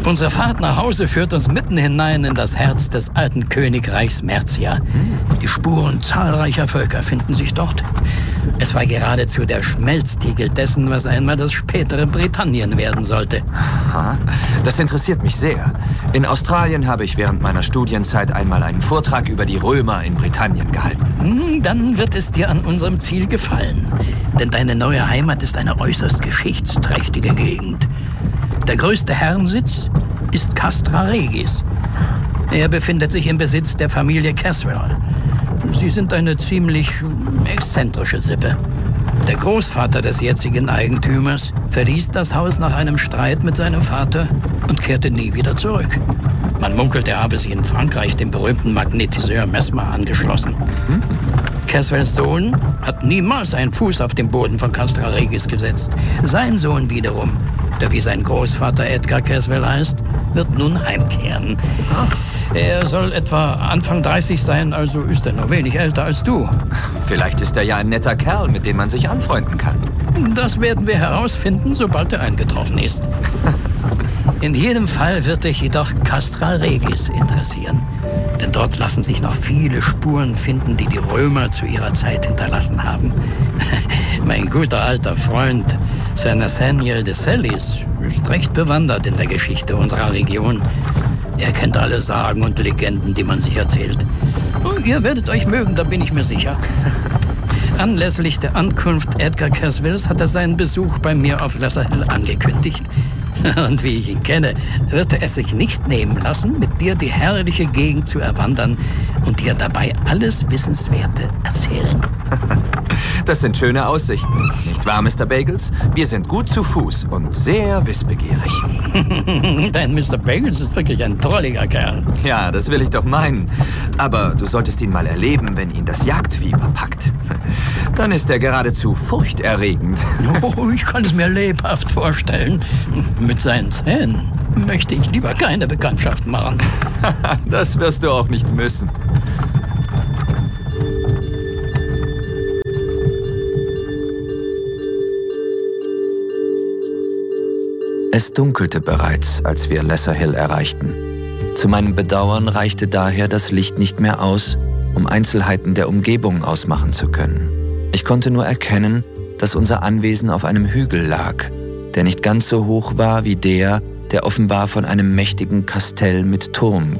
Unsere Fahrt nach Hause führt uns mitten hinein in das Herz des alten Königreichs Mercia. Die Spuren zahlreicher Völker finden sich dort. Es war geradezu der Schmelztiegel dessen, was einmal das spätere Britannien werden sollte. Aha, das interessiert mich sehr. In Australien habe ich während meiner Studienzeit einmal einen Vortrag über die Römer in Britannien gehalten. Dann wird es dir an unserem Ziel gefallen. Denn deine neue Heimat ist eine äußerst geschichtsträchtige Gegend. Der größte Herrensitz ist Castra Regis. Er befindet sich im Besitz der Familie Caswell. Sie sind eine ziemlich exzentrische Sippe. Der Großvater des jetzigen Eigentümers verließ das Haus nach einem Streit mit seinem Vater und kehrte nie wieder zurück. Man munkelt, er habe sich in Frankreich dem berühmten Magnetiseur Mesmer angeschlossen. Caswells Sohn hat niemals einen Fuß auf den Boden von Castra Regis gesetzt. Sein Sohn wiederum, der wie sein Großvater Edgar Caswell heißt, wird nun heimkehren. Er soll etwa Anfang 30 sein, also ist er nur wenig älter als du. Vielleicht ist er ja ein netter Kerl, mit dem man sich anfreunden kann. Das werden wir herausfinden, sobald er eingetroffen ist. In jedem Fall wird dich jedoch Castra Regis interessieren. Denn dort lassen sich noch viele Spuren finden, die die Römer zu ihrer Zeit hinterlassen haben. Mein guter alter Freund Sir Nathaniel de Sellis ist recht bewandert in der Geschichte unserer Region. Er kennt alle Sagen und Legenden, die man sich erzählt. Und ihr werdet euch mögen, da bin ich mir sicher. Anlässlich der Ankunft Edgar Caswells hat er seinen Besuch bei mir auf Lesser Hill angekündigt. Und wie ich ihn kenne, wird er es sich nicht nehmen lassen, mit dir die herrliche Gegend zu erwandern und dir dabei alles Wissenswerte erzählen. Das sind schöne Aussichten, nicht wahr, Mr. Bagels? Wir sind gut zu Fuß und sehr wissbegierig. Dein Mr. Bagels ist wirklich ein drolliger Kerl. Ja, das will ich doch meinen. Aber du solltest ihn mal erleben, wenn ihn das Jagdfieber packt. Dann ist er geradezu furchterregend. Oh, ich kann es mir lebhaft vorstellen. Mit seinen Zähnen möchte ich lieber keine Bekanntschaft machen. Das wirst du auch nicht müssen. Es dunkelte bereits, als wir Lesser Hill erreichten. Zu meinem Bedauern reichte daher das Licht nicht mehr aus, um Einzelheiten der Umgebung ausmachen zu können. Ich konnte nur erkennen, dass unser Anwesen auf einem Hügel lag, der nicht ganz so hoch war wie der offenbar von einem mächtigen Kastell mit Turm